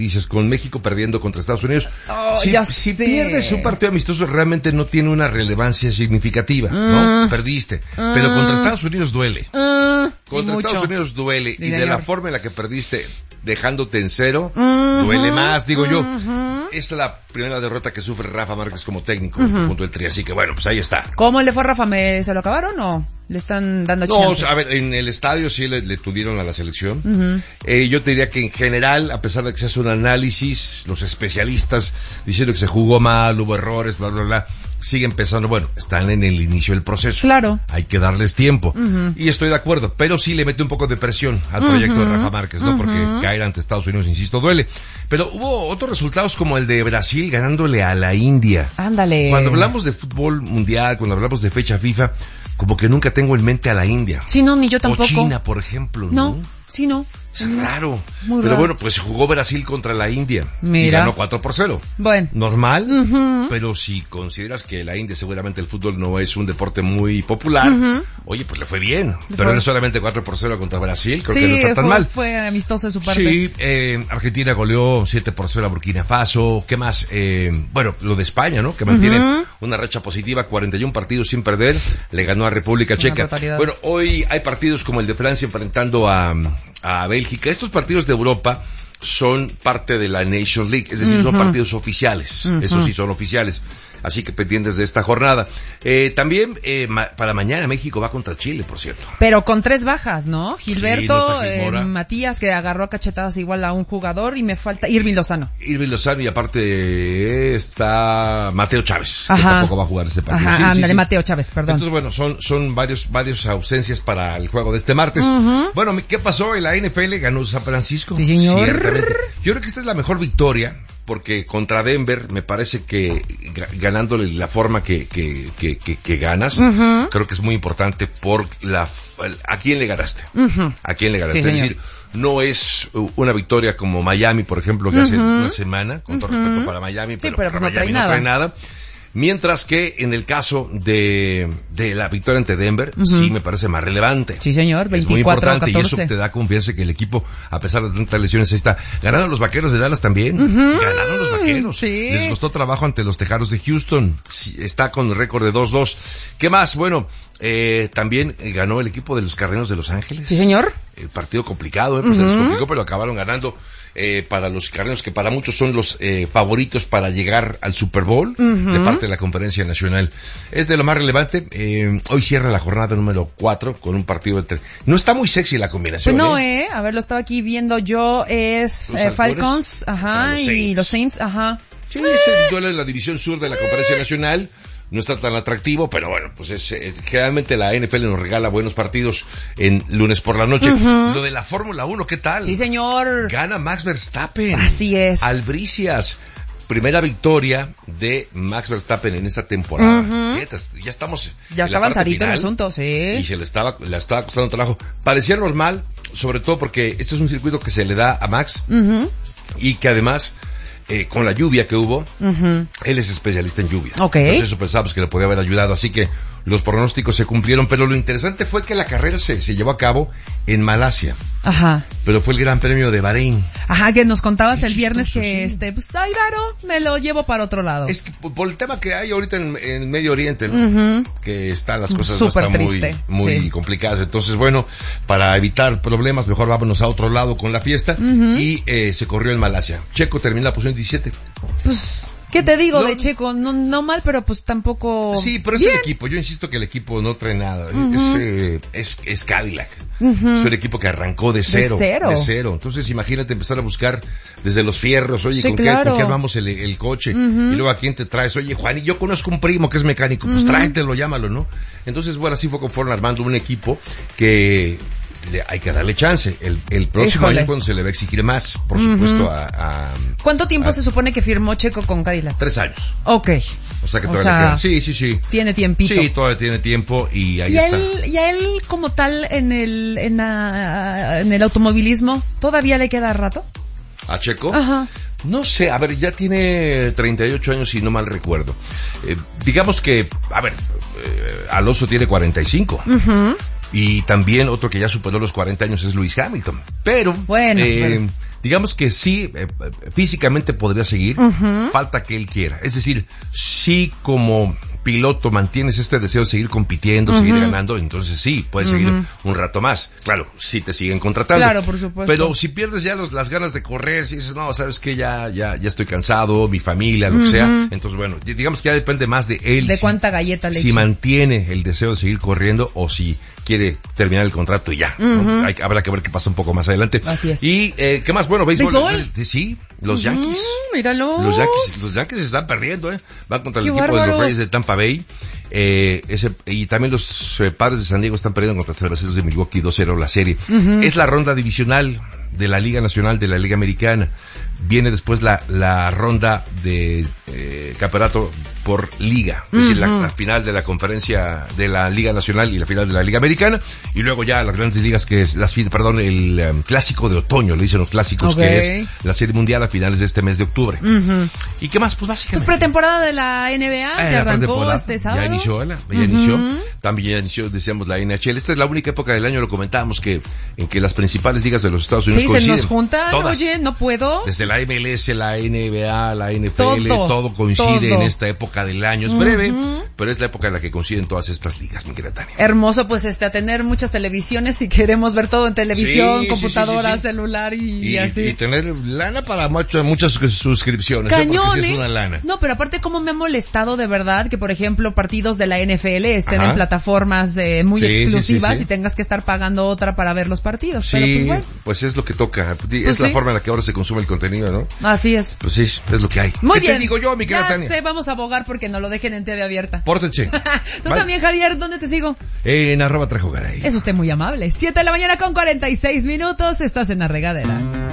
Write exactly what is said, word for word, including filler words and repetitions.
dices, con México perdiendo contra Estados Unidos, oh, si, si pierdes un partido amistoso realmente no tiene una relevancia significativa, ¿no? Uh, Perdiste, uh, pero contra Estados Unidos duele. Uh, contra Estados Unidos duele, y, y de la forma en la que perdiste, dejándote en cero, uh-huh, duele más, digo yo. Uh-huh. Es la primera derrota que sufre Rafa Márquez como técnico uh-huh. junto al Tri, así que bueno, pues ahí está. ¿Cómo le fue a Rafa? ¿Me, ¿Se lo acabaron o le están dando no, chance? No, a ver, en el estadio sí le, le tuvieron a la selección. Uh-huh. Eh, yo te diría que en general, a pesar de que se hace un análisis, los especialistas diciendo que se jugó mal, hubo errores, bla, bla, bla, siguen pensando, bueno, están en el inicio del proceso. Claro. Hay que darles tiempo. Uh-huh. Y estoy de acuerdo, pero sí le mete un poco de presión al proyecto uh-huh. de Rafa Márquez, ¿no? Uh-huh. Porque caer ante Estados Unidos, insisto, duele. Pero hubo otros resultados como el de Brasil ganándole a la India. Ándale. Cuando hablamos de fútbol mundial, cuando hablamos de fecha FIFA, como que nunca tengo en mente a la India. Sí, no, ni yo tampoco. O China, por ejemplo, ¿no? No, sí, no. Es raro. Muy Pero raro. bueno, pues jugó Brasil contra la India. Mira. Y ganó cuatro por cero. Bueno. Normal, uh-huh. pero si consideras que la India seguramente el fútbol no es un deporte muy popular, uh-huh. oye, pues le fue bien. Le pero era solamente cuatro por cero contra Brasil, creo sí, que no está tan fue, mal. fue amistoso de su parte. Sí, eh, Argentina goleó siete por cero a Burkina Faso. ¿Qué más? Eh, bueno, lo de España, ¿no? Que mantiene uh-huh. una racha positiva, cuarenta y uno partidos sin perder. Le ganó a República Checa. Bueno, hoy hay partidos como el de Francia enfrentando a, a Bélgica. Estos partidos de Europa son parte de la Nations League, es decir, uh-huh. son partidos oficiales, uh-huh. esos sí son oficiales, así que pendientes de esta jornada. Eh, también eh, ma- para mañana México va contra Chile, por cierto. Pero con tres bajas, ¿no? Gilberto, sí, no eh, Matías, que agarró a cachetadas igual a un jugador, y me falta Irving Lozano. Irving Lozano, y aparte eh, está Mateo Chávez, Ajá. que tampoco va a jugar este partido. Ajá, sí, ándale, sí, sí. Mateo Chávez, perdón. Entonces, bueno, son son varios varios ausencias para el juego de este martes. Uh-huh. Bueno, ¿qué pasó? En la N F L ganó San Francisco. Sí, señor. Ciertamente. Yo creo que esta es la mejor victoria, porque contra Denver me parece que ganándole la forma que que que, que, que ganas, uh-huh. creo que es muy importante por la a quién le ganaste. Uh-huh. A quién le ganaste. Sí, es decir, no es una victoria como Miami, por ejemplo, que uh-huh. hace una semana, con todo uh-huh. respeto para Miami, pero, sí, pero para pues Miami no trae, no trae nada. Mientras que en el caso de, de la victoria ante Denver, uh-huh. sí me parece más relevante. Sí, señor, veinticuatro a catorce. Es muy importante, y eso te da confianza que el equipo, a pesar de tantas lesiones, ahí está. Ganaron los Vaqueros de Dallas también. Uh-huh. Ganaron los Vaqueros. Sí. Les costó trabajo ante los Tejanos de Houston. Sí, está con récord de dos dos. ¿Qué más? Bueno, eh, también ganó el equipo de los Carneros de Los Ángeles. Sí, señor. El partido complicado, ¿eh? Pues uh-huh. se les complicó, pero acabaron ganando. Eh, para los Carneros, que para muchos son los eh, favoritos para llegar al Super Bowl, uh-huh. de parte de la Conferencia Nacional. Es de lo más relevante. Eh, hoy cierra la jornada número cuatro con un partido entre... No está muy sexy la combinación. Pues no, ¿eh? eh. A ver, lo estaba aquí viendo yo. Es eh, Falcons, ajá, los y los Saints, ajá. Sí, eh. es el duelo de la División Sur de la Conferencia Nacional. No está tan atractivo, pero bueno, pues es, es generalmente la N F L nos regala buenos partidos en lunes por la noche. Uh-huh. Lo de la Fórmula uno, ¿qué tal? Sí, señor. Gana Max Verstappen. Así es. Albricias. Primera victoria de Max Verstappen en esta temporada. Uh-huh. Ya estamos... Ya está avanzadito el asunto, sí. Y se le estaba, le estaba costando trabajo. Parecía normal, sobre todo porque este es un circuito que se le da a Max. Uh-huh. Y que además... Eh, con la lluvia que hubo, uh-huh. él es especialista en lluvia. Okay. Entonces eso pensábamos que le podía haber ayudado, así que los pronósticos se cumplieron, pero lo interesante fue que la carrera se, se llevó a cabo en Malasia. Ajá. Pero fue el Gran Premio de Bahrein. Ajá, que nos contabas Qué el viernes chistoso, que, sí. este, pues, ay, raro, me lo llevo para otro lado. Es que por el tema que hay ahorita en, en Medio Oriente, ¿no? Uh-huh. Que están las cosas Súper están triste. muy, muy sí. complicadas. Entonces, bueno, para evitar problemas, mejor vámonos a otro lado con la fiesta. Uh-huh. Y eh, se corrió en Malasia. Checo terminó la posición diecisiete. Pues... ¿Qué te digo no, de Checo? No, no mal, pero pues tampoco... Sí, pero es bien. el equipo. Yo insisto que el equipo no trae nada. Uh-huh. Es, eh, es, es Cadillac. Uh-huh. Es un equipo que arrancó de cero, de cero. De cero. Entonces imagínate empezar a buscar desde los fierros. Oye, sí, ¿con, claro. qué, ¿con qué armamos el, el coche? Uh-huh. Y luego a quién te traes. Oye, Juan, y yo conozco un primo que es mecánico. Pues uh-huh. tráetelo, llámalo, ¿no? Entonces, bueno, así fue como fueron armando un equipo que... Le, hay que darle chance. El, el próximo Híjole. año cuando se le va a exigir más, por uh-huh. supuesto, a, a... ¿Cuánto tiempo a, se supone que firmó Checo con Cadillac? Tres años. Ok. O sea que o todavía sea, queda. Sí, sí, sí. Tiene tiempito. Sí, todavía tiene tiempo y ahí ¿Y está. Él, ¿Y a él como tal en el, en, la, en el automovilismo todavía le queda rato? ¿A Checo? Ajá. No sé, a ver, ya tiene treinta y ocho años si no mal recuerdo. Eh, digamos que, a ver, eh, Alonso tiene cuarenta y cinco. Uh-huh. Y también otro que ya superó los cuarenta años es Lewis Hamilton. Pero, bueno, eh, bueno. digamos que sí, eh, físicamente podría seguir, uh-huh. falta que él quiera. Es decir, sí como piloto mantienes este deseo de seguir compitiendo, uh-huh. seguir ganando, entonces sí, puedes uh-huh. seguir un rato más. Claro, sí te siguen contratando. Claro, por supuesto. Pero si pierdes ya los, las ganas de correr, si dices, no, sabes que ya, ya, ya estoy cansado, mi familia, lo uh-huh. que sea, entonces bueno, digamos que ya depende más de él. De si, cuánta galleta le Si eche. mantiene el deseo de seguir corriendo o si quiere terminar el contrato y ya. Uh-huh. ¿no? Hay, habrá que ver qué pasa un poco más adelante. Así es. Y, eh, ¿qué más? Bueno, béisbol. ¿Béisbol? Sí, los uh-huh. Yankees. Míralos. Los Yankees, los Yankees se están perdiendo, ¿eh? Van contra el Qué equipo bárbaros. de los Rays de Tampa Bay. Eh, ese, y también los eh, Padres de San Diego están perdiendo contra los Cerveceros de Milwaukee dos cero la serie. Uh-huh. Es la ronda divisional de la Liga Nacional, de la Liga Americana. Viene después la, la ronda de eh, campeonato por liga, es uh-huh. decir, la, la final de la conferencia de la Liga Nacional y la final de la Liga Americana, y luego ya las grandes ligas que es, las perdón, el um, clásico de otoño, le dicen los clásicos, okay. que es la serie mundial a finales de este mes de octubre. Uh-huh. ¿Y qué más? Pues básicamente. Pues pretemporada de la N B A, eh, que arrancó este sábado. Ya inició, ya uh-huh. inició. También ya inició, decíamos, la N H L. Esta es la única época del año, lo comentábamos, que en que las principales ligas de los Estados Unidos sí, coinciden. Se nos juntan, todas. Oye, no puedo. Desde la M L S, la N B A, la N F L, todo, todo coincide todo. en esta época del año. Es breve, uh-huh. pero es la época en la que coinciden todas estas ligas, mi querida Tania. Hermoso, pues este, a tener muchas televisiones si queremos ver todo en televisión, sí, computadora, sí, sí, sí. celular y, y, y así. Y tener lana para muchas, muchas suscripciones. Cañón, ¿eh? Porque sí ¿eh? es una lana. No, pero aparte cómo me ha molestado de verdad que, por ejemplo, partidos de la N F L estén Ajá. en plataformas eh, muy sí, exclusivas sí, sí, sí. y tengas que estar pagando otra para ver los partidos. Sí, pero pues, bueno. pues es lo que toca. Es pues la sí. forma en la que ahora se consume el contenido, ¿no? Así es. Pues sí, es lo que hay. Muy ¿Qué bien. te digo yo, mi querida ya Tania? sé, vamos a abogar porque no lo dejen en T V abierta. Pórtense. Tú Bye. también, Javier, ¿dónde te sigo? En arroba Trejo Garay. Es usted muy amable. Siete de la mañana con cuarenta y seis minutos, estás en La Regadera.